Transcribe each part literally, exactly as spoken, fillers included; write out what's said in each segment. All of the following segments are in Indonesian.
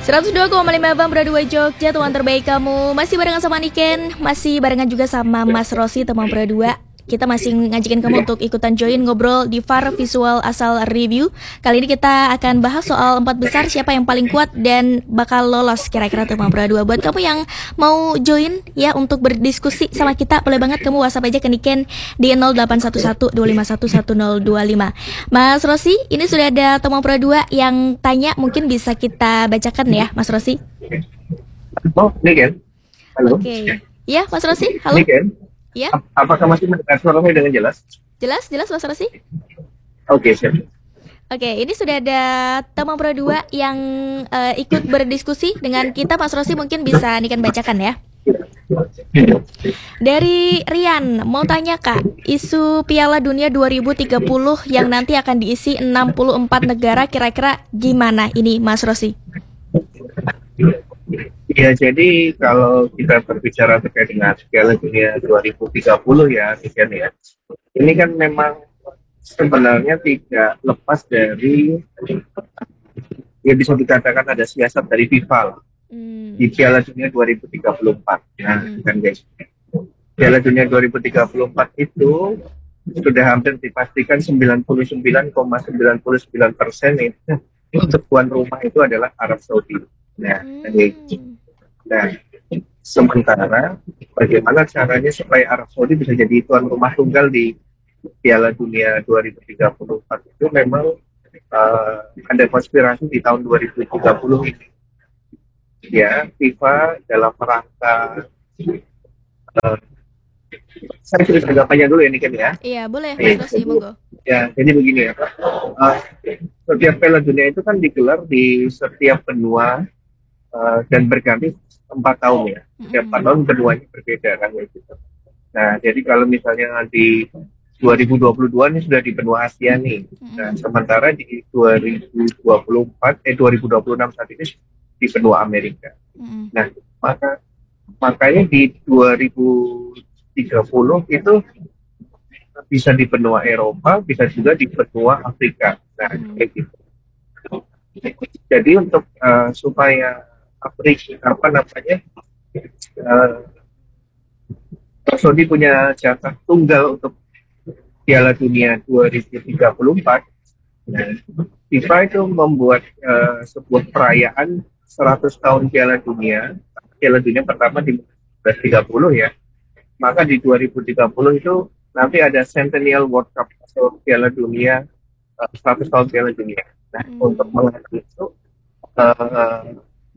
seratus dua koma lima F M Broadway Jogja, teman terbaik kamu. Masih barengan sama Niken, masih barengan juga sama Mas Rosi, teman Pro dua. Kita masih ngajakin kamu untuk ikutan join ngobrol di V A R Visual Asal Review. Kali ini kita akan bahas soal empat besar siapa yang paling kuat dan bakal lolos kira-kira teman Pro dua. Buat kamu yang mau join ya untuk berdiskusi sama kita, boleh banget kamu WhatsApp aja ke Niken di nol delapan satu satu dua lima satu satu nol dua lima. Mas Rosi, ini sudah ada teman Pro dua yang tanya, mungkin bisa kita bacakan ya Mas Rosi. Oh, Niken. Halo. Oke. Okay. Ya, Mas Rosi, halo. Niken. Ya. Apakah masih mendengar suaranya dengan jelas? Jelas, jelas Mas Rosi. Oke, okay, siap. Oke, ini sudah ada teman Pro dua yang uh, ikut berdiskusi dengan kita. Mas Rosi mungkin bisa Niken bacakan ya. Dari Rian, mau tanya Kak, isu Piala Dunia dua ribu tiga puluh yang nanti akan diisi enam puluh empat negara, kira-kira gimana ini Mas Rosi? Ya, jadi kalau kita berbicara terkait dengan Piala Dunia dua ribu tiga puluh ya, Niken ya, ini kan memang sebenarnya tidak lepas dari, ya bisa dikatakan ada siasat dari FIFA hmm. di Piala Dunia dua ribu tiga puluh empat. Nah, hmm. kan guys, Piala Dunia dua ribu tiga puluh empat itu sudah hampir dipastikan sembilan puluh sembilan koma sembilan sembilan persen itu untuk tuan rumah itu adalah Arab Saudi. Nah, hmm. nah, sementara bagaimana caranya supaya Arab Saudi bisa jadi tuan rumah tunggal di Piala Dunia dua ribu tiga puluh empat itu memang uh, ada konspirasi di tahun dua ribu tiga puluh ini. Ya, FIFA dalam rangka uh, saya cerita agak panjang dulu ya Niken ya. Iya, boleh Mas Rosi, monggo. Ya, jadi begini ya Pak. Uh, setiap Piala Dunia itu kan digelar di setiap benua uh, dan berganti empat tahun ya. Setiap empat tahun benuanya berbeda kan gitu. Nah, jadi kalau misalnya di dua ribu dua puluh dua ini sudah di benua Asia nih. Nah, sementara di dua ribu dua puluh empat eh dua ribu dua puluh enam saat ini di benua Amerika. Nah, maka makanya di dua ribu tiga puluh itu bisa di benua Eropa, bisa juga di benua Afrika. Nah, kayak gitu. Jadi untuk uh, supaya Afrika apa namanya uh, Saudi punya jatah tunggal untuk Piala Dunia dua ribu tiga puluh empat, nah, FIFA itu membuat uh, sebuah perayaan seratus tahun Piala Dunia. Piala Dunia pertama di dua ribu tiga puluh ya. Maka di dua ribu tiga puluh itu nanti ada Centennial World Cup atau Piala Dunia uh, seratus tahun Piala Dunia. Nah, hmm. untuk mengenai itu uh,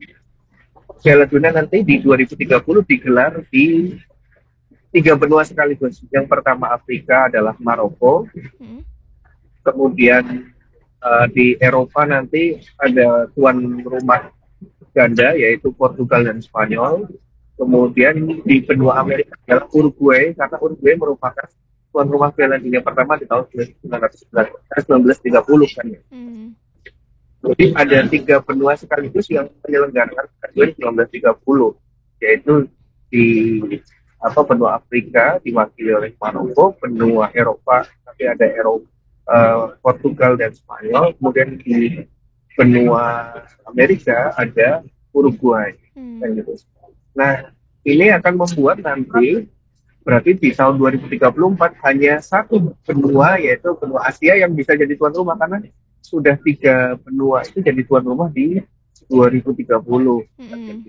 Piala Dunia nanti di dua ribu tiga puluh digelar di tiga benua sekaligus. Yang pertama Afrika adalah Maroko. Hmm. Kemudian uh, di Eropa nanti ada tuan rumah ganda yaitu Portugal dan Spanyol. Kemudian di benua Amerika adalah Uruguay, karena Uruguay merupakan tuan rumah Piala Dunia pertama di tahun seribu sembilan ratus tiga puluh kan ya. Hmm. Jadi ada tiga benua sekaligus yang menyelenggarakan Piala seribu sembilan ratus tiga puluh, yaitu di apa benua Afrika diwakili oleh Maroko, benua Eropa tapi ada Eropa, uh, Portugal dan Spanyol, kemudian di benua Amerika ada Uruguay. Hmm. Kan gitu. Nah, ini akan membuat nanti berarti di tahun dua ribu tiga puluh empat hanya satu benua, yaitu benua Asia yang bisa jadi tuan rumah, karena sudah tiga benua itu jadi tuan rumah di dua ribu tiga puluh. Mm-hmm.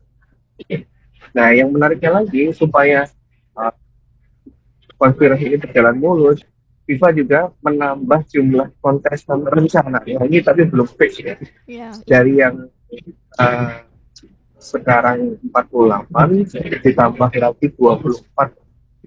Nah, yang menariknya lagi supaya uh, konspirasi ini berjalan mulus, FIFA juga menambah jumlah kontestan rencana. Ya, ini tapi belum fix ya. Yeah. Dari yang uh, sekarang empat puluh delapan ditambah lagi dua puluh empat,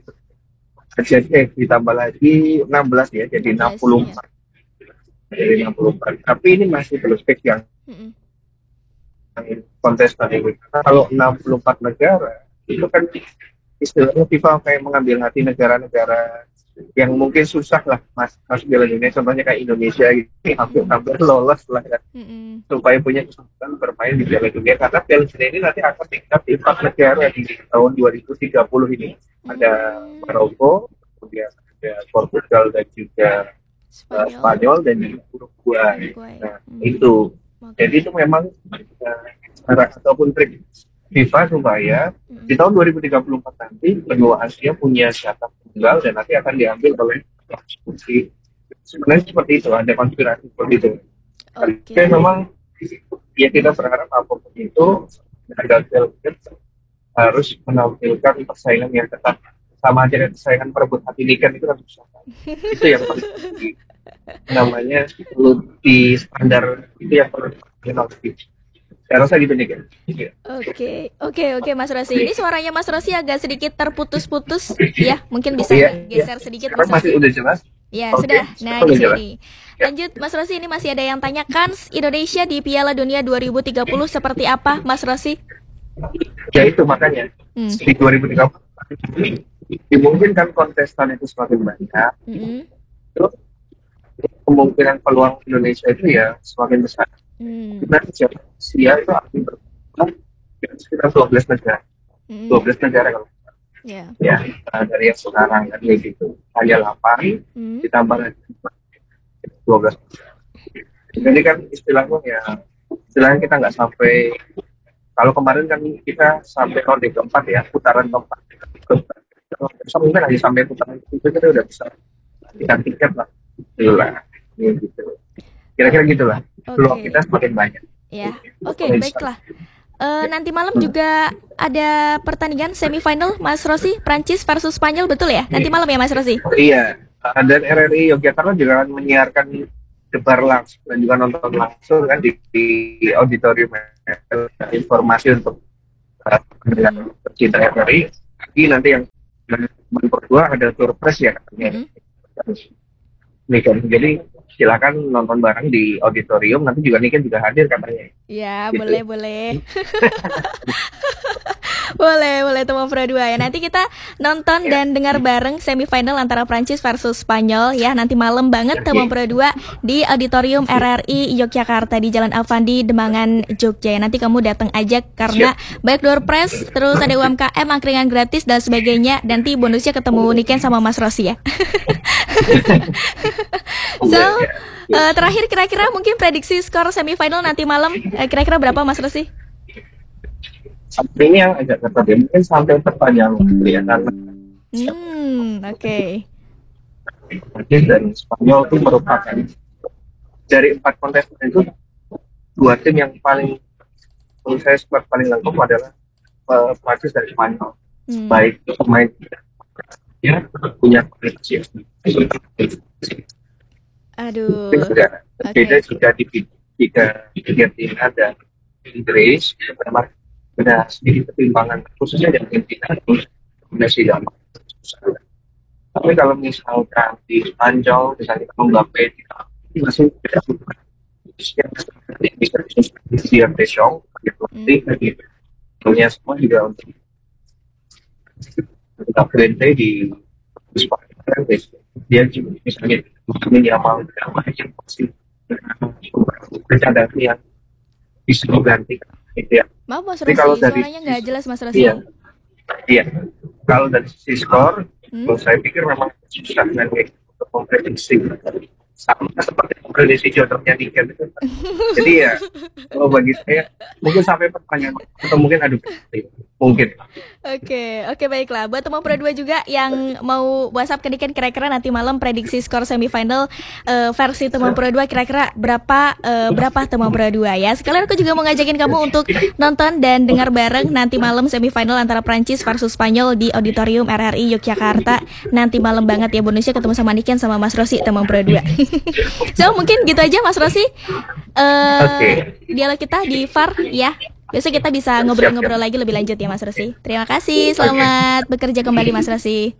eh ditambah lagi enam belas ya, jadi enam puluh empat. Jadi enam puluh empat. Tapi ini masih belum fix yang mm-hmm. kontestan ini. Kalau enam puluh empat negara itu kan istilahnya FIFA kayak mengambil hati negara-negara yang mungkin susah lah mas masuk Piala Dunia, contohnya kayak Indonesia gitu, hampir-hampir lolos lah kan, mm-hmm. supaya punya kesempatan bermain di Piala Dunia, karena Piala Dunia ini nanti akan tingkat di empat negara di tahun dua ribu tiga puluh ini. Mm-hmm. Ada Maroko, kemudian ada Portugal dan juga Spanyol, uh, Spanyol dan Uruguay. Uruguay. Nah, mm-hmm. itu. Okay. Jadi itu memang uh, cara ataupun trik FIFA supaya di tahun dua ribu tiga puluh empat nanti benua Asia punya siapa tunggal dan nanti akan diambil oleh institusi. Sebenarnya seperti itu, ada konspirasi seperti itu. Oke. Okay. Memang ya kita berharap apapun itu ada harus menampilkan persaingan yang ketat, sama aja dengan persaingan perebut hati Niken itu kan susah. Itu yang paling namanya perlu di standar itu yang perlu dilakukan. Saya rasa gitu nih kan. Oke, oke, oke Mas Rosi. Ini suaranya Mas Rosi agak sedikit terputus-putus. Ya, mungkin bisa iya, geser iya. sedikit Mas Mas Rosi. Masih udah jelas? Ya, okay. Sudah. Nah, Sudah di jelas. sini. Lanjut Mas Rosi, ini masih ada yang tanya, kans Indonesia di Piala Dunia dua ribu tiga puluh seperti apa Mas Rosi? Ya itu makanya. Hmm. Di dua ribu tiga puluh dimungkinkan kontestan itu semakin banyak. Mm-hmm. Terus kemungkinan peluang Indonesia itu ya semakin besar. Hmm. Karena Asia itu akan berkembang sekitar dua belas negara, hmm. dua belas negara kalau yeah. ya uh, dari yang sekarang kan gitu hanya delapan hmm. ditambah lagi dua belas. Jadi kan istilahnya ya istilahnya kita nggak sampai, kalau kemarin kan kita sampai ronde keempat ya, putaran keempat. So, mungkin hanya sampai putaran itu kita udah bisa tiket tiket lah, lah gitu. Kira-kira gitulah. Okay. Peluang kita semakin banyak. Ya, oke, okay, baiklah. Uh, nanti malam juga ada pertandingan semifinal Mas Rosi, Prancis versus Spanyol, betul ya? Nanti malam ya Mas Rosi? Iya. Dan R R I Yogyakarta juga akan menyiarkan debar langsung dan juga nonton langsung kan di, di auditorium informasi untuk pendengar pecinta R R I. Lagi nanti yang berdua ada tour press ya katanya. Mm-hmm. Jadi silakan nonton bareng di auditorium, nanti juga Niken juga hadir katanya. Ya, gitu. boleh boleh. Boleh, boleh teman Pro dua ya. Nanti kita nonton dan dengar bareng semifinal antara Prancis versus Spanyol ya. Nanti malam banget teman Pro dua di auditorium R R I Yogyakarta di Jalan Avandi, Demangan, Jogja. Nanti kamu datang aja karena baik door press, terus ada U M K M, angkringan gratis dan sebagainya. Nanti bonusnya ketemu Niken sama Mas Rosi ya. So, uh, terakhir kira-kira mungkin prediksi skor semifinal nanti malam uh, kira-kira berapa Mas Rosi? Sampai ini yang agak ketat ya, mungkin sampai pertanyaan kelihatan. Hmm, oke. Okay. Dan Spanyol itu merupakan dari empat kontestan itu dua tim yang paling menurut saya squad paling lengkap adalah uh, Prancis dan Spanyol. Hmm. Baik pemain ya punya kualitas. Aduh. Beda okay. Jika di tiga Argentina dan Inggris memang beda sedikit ketimpangan khususnya di Argentina terus Messi dan tapi kalau misalkan di Spanyol misalnya Mbappe masih tidak yang bisa bisa Deschamps gitu punya semua juga untuk kita berhenti di Spanyol dia juga misalnya minimal apa yang pasti bercanda yang bisa diganti gitu ya. Maaf Mas Rosi, suaranya nggak jelas Mas Rosi. Iya, iya. Kalau dari sisi skor, hmm? saya pikir memang susah nanti untuk memprediksi. Sama seperti memprediksi jodohnya Niken itu. Jadi ya, kalau bagi saya mungkin sampai pertanyaan atau mungkin adu mungkin. Oke, oke baiklah. Buat teman Pro dua juga yang mau WhatsApp ke Niken kira-kira nanti malam prediksi skor semifinal uh, versi teman Pro dua kira-kira berapa uh, berapa teman Pro dua ya. Sekalian aku juga mau ngajakin kamu untuk nonton dan dengar bareng nanti malam semifinal antara Prancis versus Spanyol di auditorium R R I Yogyakarta. Nanti malam banget ya, bonusnya ketemu sama Niken sama Mas Rosi teman Pro dua. So mungkin gitu aja Mas Rosi. Uh, okay. Dialog kita di V A R ya. Besok kita bisa ngobrol-ngobrol lagi lebih lanjut ya Mas Rosi. Terima kasih, selamat bekerja kembali Mas Rosi.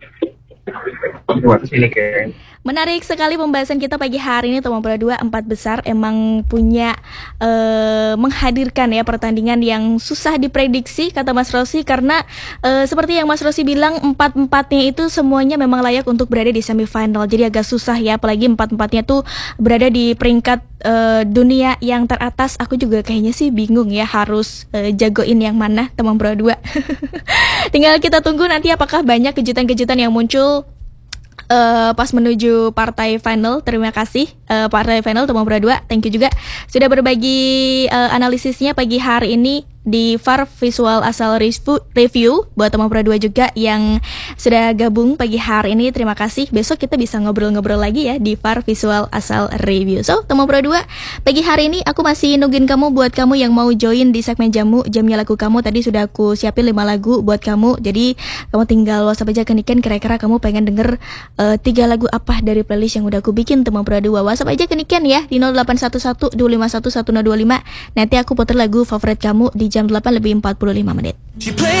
Menarik sekali pembahasan kita pagi hari ini teman Pro dua. Empat besar emang punya uh, menghadirkan ya pertandingan yang susah diprediksi kata Mas Rosi, karena uh, seperti yang Mas Rosi bilang empat-empatnya itu semuanya memang layak untuk berada di semifinal. Jadi agak susah ya, apalagi empat-empatnya tuh berada di peringkat uh, dunia yang teratas. Aku juga kayaknya sih bingung ya harus uh, jagoin yang mana teman Pro dua. Tinggal kita tunggu nanti apakah banyak kejutan-kejutan yang muncul Uh, pas menuju partai final. Terima kasih uh, partai final teman Pro dua. Thank you juga sudah berbagi uh, analisisnya pagi hari ini. di Far Visual Asal Review, Review buat teman Pro dua juga yang sudah gabung pagi hari ini. Terima kasih. Besok kita bisa ngobrol-ngobrol lagi ya di Far Visual Asal Review. So, teman Pro dua, pagi hari ini aku masih nungguin kamu buat kamu yang mau join di segmen jamu, jamnya lagu kamu. Tadi sudah aku siapin lima lagu buat kamu. Jadi, kamu tinggal WhatsApp aja ke Niken, kira-kira kamu pengen denger uh, tiga lagu apa dari playlist yang udah aku bikin, teman Pro dua. WhatsApp aja ke Niken ya di nol delapan satu satu dua lima satu satu nol dua lima. Nanti aku putar lagu favorit kamu di jam delapan lebih empat puluh lima menit.